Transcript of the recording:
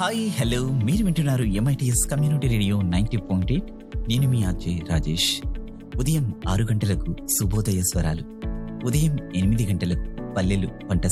Hi hello మీరు వింటున్నారు MITS community radio 90.8. నేను మీ ఆర్జే రాజేష్. ఉదయం 6 గంటలకు శుభోదయ స్వరాలు, ఉదయం 8 గంటలకు పల్లెలు పంట